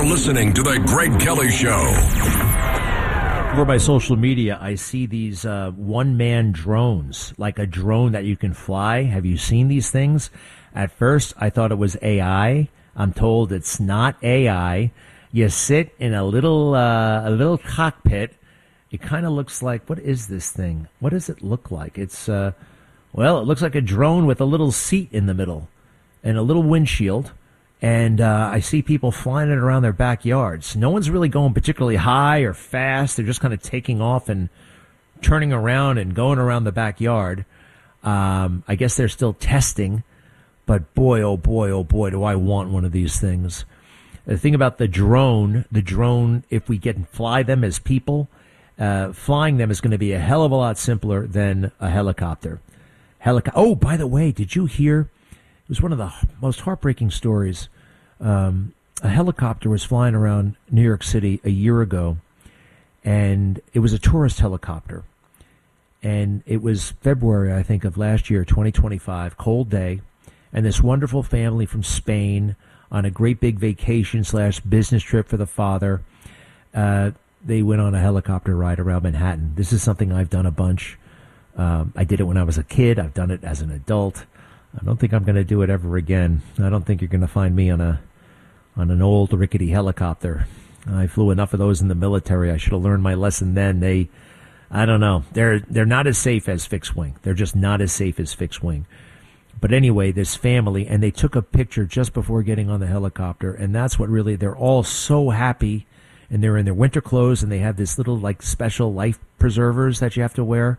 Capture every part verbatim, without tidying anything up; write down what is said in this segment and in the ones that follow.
listening to The Greg Kelly Show. Over my social media, I see these uh, one-man drones, like a drone that you can fly. Have you seen these things? At first, I thought it was A I. I'm told it's not A I. You sit in a little uh, a little cockpit. It kind of looks like, what is this thing? What does it look like? It's, uh, well, it looks like a drone with a little seat in the middle and a little windshield. And uh, I see people flying it around their backyards. No one's really going particularly high or fast. They're just kind of taking off and turning around and going around the backyard. Um, I guess they're still testing. But boy, oh boy, oh boy, do I want one of these things. The thing about the drone, the drone, if we get and fly them as people, uh, flying them is going to be a hell of a lot simpler than a helicopter. Helico- oh, by the way, did you hear? It was one of the most heartbreaking stories. Um, a helicopter was flying around New York City a year ago, and it was a tourist helicopter. And it was February, I think, of last year, twenty twenty-five, cold day, and this wonderful family from Spain on a great big vacation slash business trip for the father. Uh, they went on a helicopter ride around Manhattan. This is something I've done a bunch. Um, I did it when I was a kid. I've done it as an adult. I don't think I'm going to do it ever again. I don't think you're going to find me on a on an old rickety helicopter. I flew enough of those in the military. I should have learned my lesson then. They, I don't know. They're they're not as safe as fixed wing. They're just not as safe as fixed wing. But anyway, this family, and they took a picture just before getting on the helicopter, and that's what really, they're all so happy, and they're in their winter clothes, and they have this little like special life preservers that you have to wear.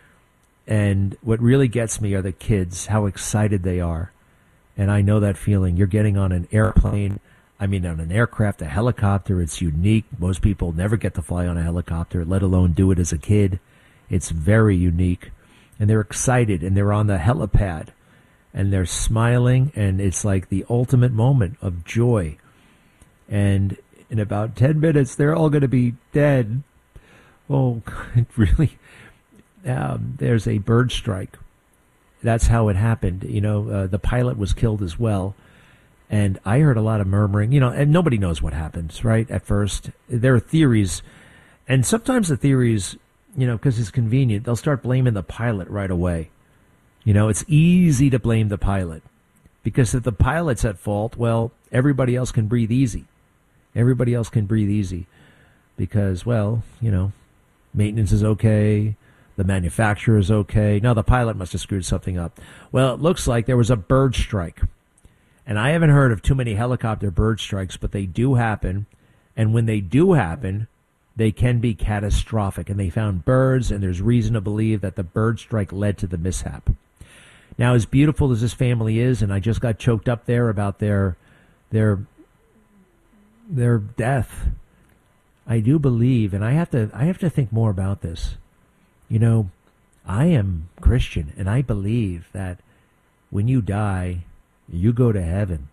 And what really gets me are the kids, how excited they are. And I know that feeling. You're getting on an airplane, I mean on an aircraft, a helicopter. It's unique. Most people never get to fly on a helicopter, let alone do it as a kid. It's very unique. And they're excited, and they're on the helipad, and they're smiling, and it's like the ultimate moment of joy. And in about ten minutes, they're all going to be dead. Oh, it really... Um, there's a bird strike. That's how it happened. You know, uh, the pilot was killed as well. And I heard a lot of murmuring, you know, and nobody knows what happens, right? At first, there are theories. And sometimes the theories, you know, because it's convenient, they'll start blaming the pilot right away. You know, it's easy to blame the pilot. Because if the pilot's at fault, well, everybody else can breathe easy. Everybody else can breathe easy. Because, well, you know, maintenance is okay. The manufacturer is okay. Now, the pilot must have screwed something up. Well, it looks like there was a bird strike. And I haven't heard of too many helicopter bird strikes, but they do happen. And when they do happen, they can be catastrophic. And they found birds, and there's reason to believe that the bird strike led to the mishap. Now, as beautiful as this family is, and I just got choked up there about their their their death, I do believe, and I have to I have to think more about this. You know, I am Christian, and I believe that when you die, you go to heaven.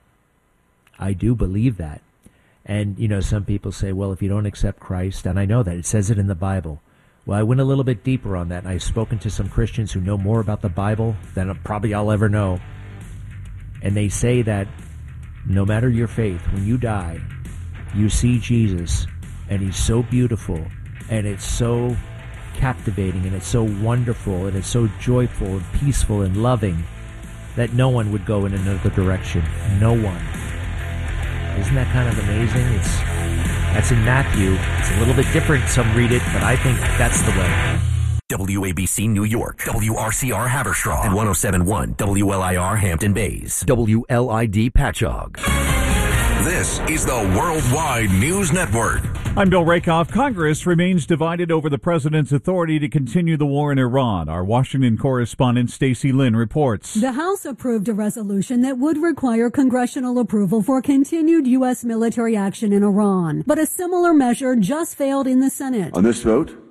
I do believe that. And, you know, some people say, well, if you don't accept Christ, and I know that, it says it in the Bible. Well, I went a little bit deeper on that, and I've spoken to some Christians who know more about the Bible than probably I'll ever know. And they say that no matter your faith, when you die, you see Jesus, and he's so beautiful, and it's so captivating, and it's so wonderful, and it's so joyful and peaceful and loving that no one would go in another direction. No one. Isn't that kind of amazing? It's that's in Matthew. It's a little bit different. Some read it, but I think that's the way. W A B C New York, W R C R Haverstraw, and one oh seven point one W L I R Hampton Bays, W L I D Patchogue. This is the Worldwide News Network. I'm Bill Rakoff. Congress remains divided over the president's authority to continue the war in Iran. Our Washington correspondent Stacey Lynn reports. The House approved a resolution that would require congressional approval for continued U S military action in Iran. But a similar measure just failed in the Senate. On this vote,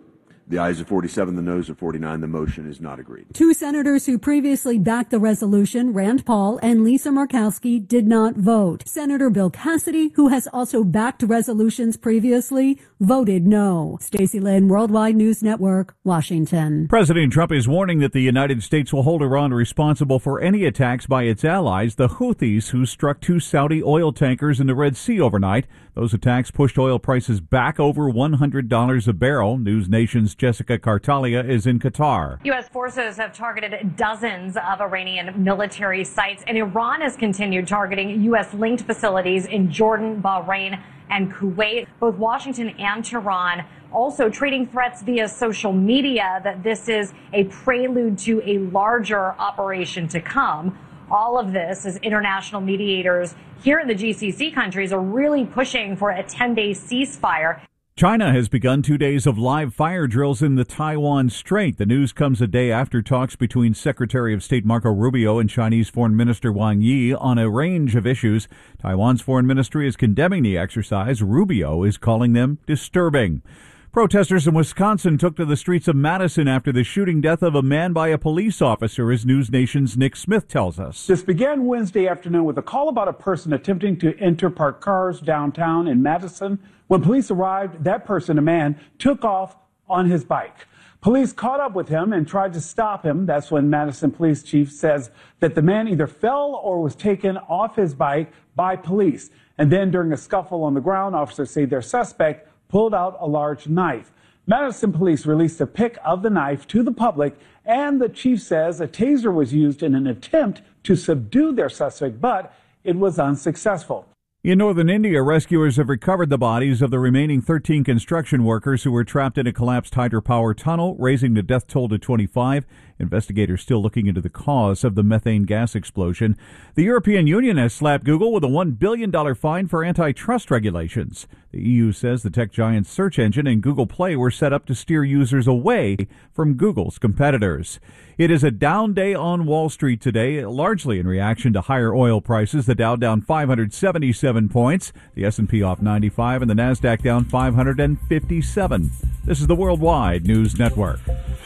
The ayes are forty-seven, the noes are forty-nine. The motion is not agreed. Two senators who previously backed the resolution, Rand Paul and Lisa Murkowski, did not vote. Senator Bill Cassidy, who has also backed resolutions previously, voted no. Stacey Lynn, Worldwide News Network, Washington. President Trump is warning that the United States will hold Iran responsible for any attacks by its allies, the Houthis, who struck two Saudi oil tankers in the Red Sea overnight. Those attacks pushed oil prices back over one hundred dollars a barrel. News Nation's Jessica Cartalia is in Qatar. U S forces have targeted dozens of Iranian military sites, and Iran has continued targeting U S-linked facilities in Jordan, Bahrain, and Kuwait. Both Washington and Tehran also treating threats via social media that this is a prelude to a larger operation to come. All of this as international mediators here in the G C C countries are really pushing for a ten-day ceasefire. China has begun two days of live fire drills in the Taiwan Strait. The news comes a day after talks between Secretary of State Marco Rubio and Chinese Foreign Minister Wang Yi on a range of issues. Taiwan's foreign ministry is condemning the exercise. Rubio is calling them disturbing. Protesters in Wisconsin took to the streets of Madison after the shooting death of a man by a police officer, as News Nation's Nick Smith tells us. This began Wednesday afternoon with a call about a person attempting to enter parked cars downtown in Madison. When police arrived, that person, a man, took off on his bike. Police caught up with him and tried to stop him. That's when Madison Police Chief says that the man either fell or was taken off his bike by police. And then during a scuffle on the ground, officers say their suspect pulled out a large knife. Madison police released a pic of the knife to the public, and the chief says a taser was used in an attempt to subdue their suspect, but it was unsuccessful. In northern India, rescuers have recovered the bodies of the remaining thirteen construction workers who were trapped in a collapsed hydropower tunnel, raising the death toll to twenty-five. Investigators still looking into the cause of the methane gas explosion. The European Union has slapped Google with a one billion dollars fine for antitrust regulations. The E U says the tech giant's search engine and Google Play were set up to steer users away from Google's competitors. It is a down day on Wall Street today, largely in reaction to higher oil prices. The Dow down five hundred seventy-seven points, the S and P off ninety-five, and the Nasdaq down five hundred fifty-seven. This is the Worldwide News Network.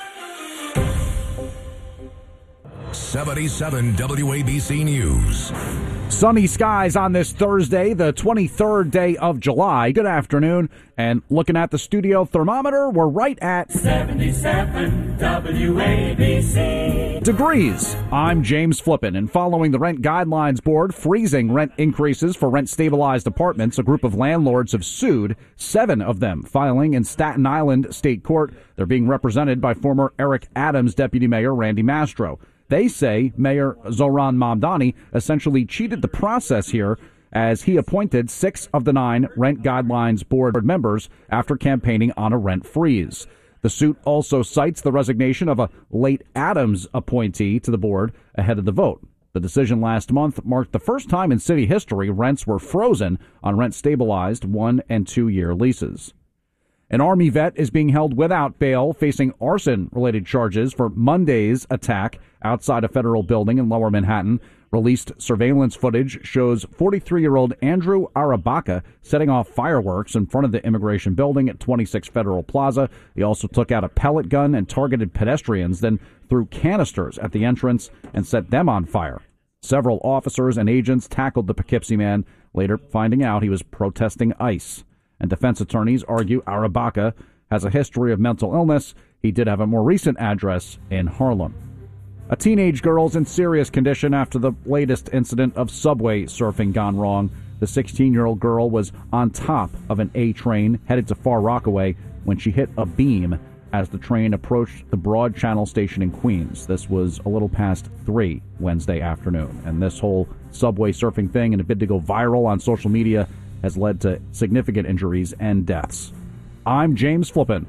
seventy-seven W A B C News. Sunny skies on this Thursday, the twenty-third day of July. Good afternoon. And looking at the studio thermometer, we're right at seventy-seven W A B C degrees. I'm James Flippin, and following the Rent Guidelines Board freezing rent increases for rent-stabilized apartments, a group of landlords have sued, seven of them filing in Staten Island State Court. They're being represented by former Eric Adams Deputy Mayor Randy Mastro. They say Mayor Zohran Mamdani essentially cheated the process here as he appointed six of the nine Rent Guidelines Board members after campaigning on a rent freeze. The suit also cites the resignation of a late Adams appointee to the board ahead of the vote. The decision last month marked the first time in city history rents were frozen on rent-stabilized one- and two-year leases. An Army vet is being held without bail, facing arson-related charges for Monday's attack outside a federal building in Lower Manhattan. Released surveillance footage shows forty-three-year-old Andrew Arabaka setting off fireworks in front of the immigration building at twenty-six Federal Plaza. He also took out a pellet gun and targeted pedestrians, then threw canisters at the entrance and set them on fire. Several officers and agents tackled the Poughkeepsie man, later finding out he was protesting ICE. And defense attorneys argue Arabaka has a history of mental illness. He did have a more recent address in Harlem. A teenage girl's in serious condition after the latest incident of subway surfing gone wrong. The sixteen-year-old girl was on top of an A train headed to Far Rockaway when she hit a beam as the train approached the Broad Channel station in Queens. This was a little past three Wednesday afternoon. And this whole subway surfing thing, in a bid to go viral on social media, has led to significant injuries and deaths. I'm James Flippin.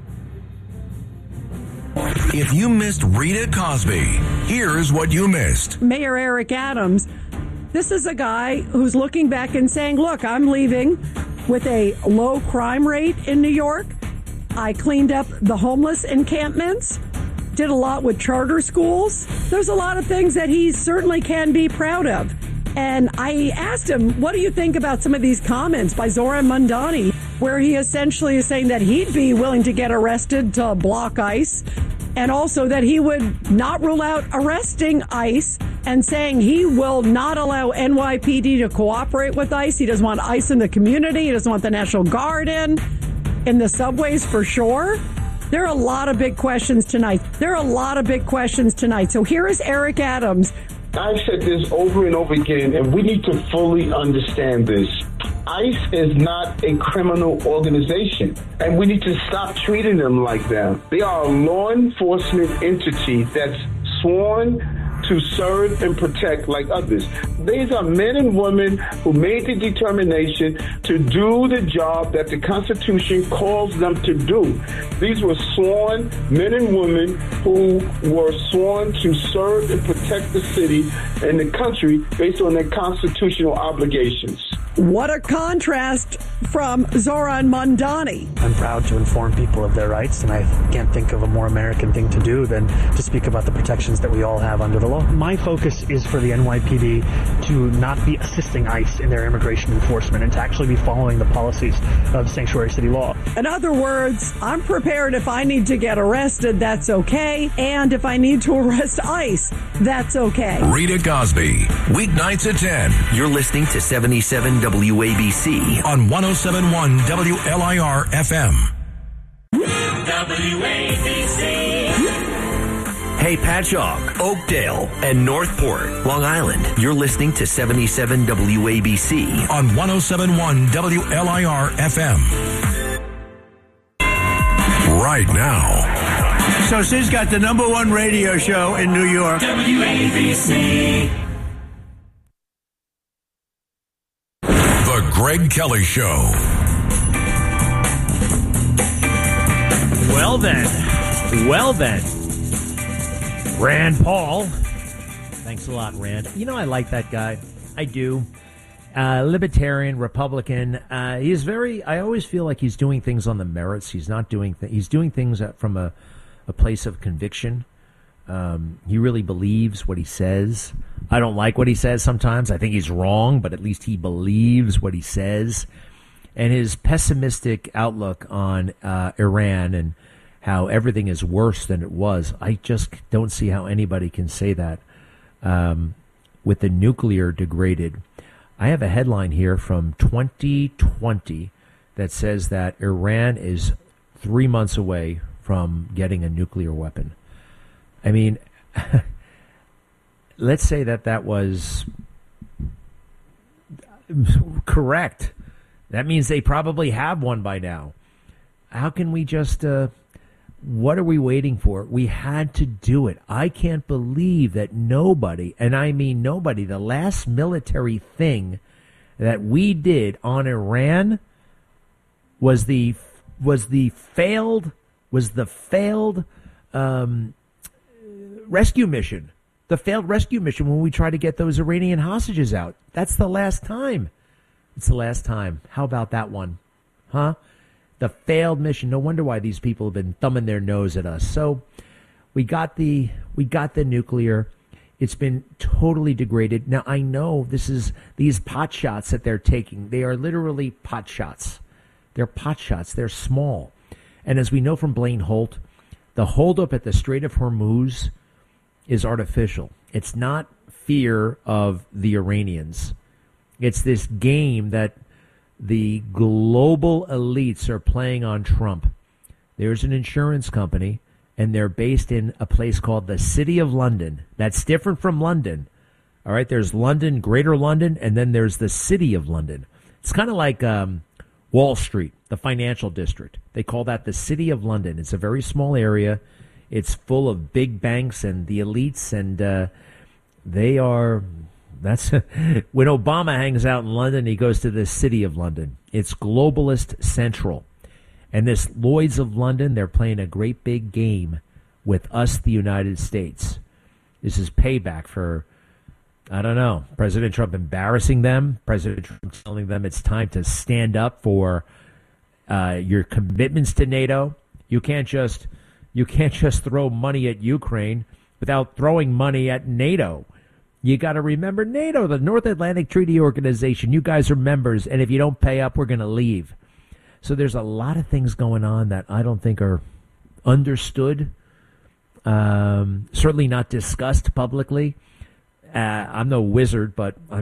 If you missed Rita Cosby, here's what you missed. Mayor Eric Adams, this is a guy who's looking back and saying, look, I'm leaving with a low crime rate in New York. I cleaned up the homeless encampments, did a lot with charter schools. There's a lot of things that he certainly can be proud of. And I asked him, what do you think about some of these comments by Zoran Mandani, where he essentially is saying that he'd be willing to get arrested to block ICE, and also that he would not rule out arresting ICE, and saying he will not allow N Y P D to cooperate with ICE. He doesn't want ICE in the community. He doesn't want the National Guard in, in the subways for sure. There are a lot of big questions tonight. There are a lot of big questions tonight. So here is Eric Adams. I've said this over and over again, and we need to fully understand this. ICE is not a criminal organization, and we need to stop treating them like that. They are a law enforcement entity that's sworn to serve and protect like others. These are men and women who made the determination to do the job that the Constitution calls them to do. These were sworn men and women who were sworn to serve and protect the city and the country based on their constitutional obligations. What a contrast from Zoran Mandani. I'm proud to inform people of their rights, and I can't think of a more American thing to do than to speak about the protections that we all have under the law. My focus is for the N Y P D to not be assisting ICE in their immigration enforcement and to actually be following the policies of sanctuary city law. In other words, I'm prepared if I need to get arrested, that's okay. And if I need to arrest ICE, that's okay. Rita Cosby, weeknights at ten. You're listening to seventy-seven W A B C on one oh seven point one W L I R F M. W A B C. Hey, Patchogue, Oakdale, and Northport, Long Island. You're listening to seventy-seven W A B C on one oh seven point one W L I R F M. Right now. So Sid's got the number one radio show in New York. W A B C. The Greg Kelly Show. Well then, well then, Rand Paul. Thanks a lot, Rand. You know, I like that guy. I do. Uh, libertarian, Republican. Uh, he's very, I always feel like he's doing things on the merits. He's not doing, th- he's doing things from a, a place of conviction. Um, he really believes what he says. I don't like what he says sometimes. I think he's wrong, but at least he believes what he says. And his pessimistic outlook on uh, Iran and how everything is worse than it was, I just don't see how anybody can say that um, with the nuclear degraded. I have a headline here from twenty twenty that says that Iran is three months away from getting a nuclear weapon. I mean, let's say that that was correct. That means they probably have one by now. How can we just, uh, what are we waiting for? We had to do it. I can't believe that nobody, and I mean nobody, the last military thing that we did on Iran was the, was the failed, was the failed, um, rescue mission, the failed rescue mission when we tried to get those Iranian hostages out. That's the last time. It's the last time. How about that one? Huh? The failed mission. No wonder why these people have been thumbing their nose at us. So we got the we got the nuclear. It's been totally degraded. Now I know this is these pot shots that they're taking. They are literally pot shots. They're pot shots. They're small. And as we know from Blaine Holt, the holdup at the Strait of Hormuz is artificial. It's not fear of the Iranians. It's this game that the global elites are playing on Trump. There's an insurance company, and they're based in a place called the City of London. That's different from London. All right, there's London, Greater London, and then there's the City of London. It's kind of like um, Wall Street, the financial district. They call that the City of London. It's a very small area. It's full of big banks and the elites, and uh, they are, that's, when Obama hangs out in London, he goes to the City of London. It's globalist central. And this Lloyd's of London, they're playing a great big game with us, the United States. This is payback for, I don't know, President Trump embarrassing them, President Trump telling them it's time to stand up for uh, your commitments to NATO. You can't just... You can't just throw money at Ukraine without throwing money at NATO. You got to remember NATO, the North Atlantic Treaty Organization. You guys are members, and if you don't pay up, we're going to leave. So there's a lot of things going on that I don't think are understood, um, certainly not discussed publicly. Uh, I'm no wizard, but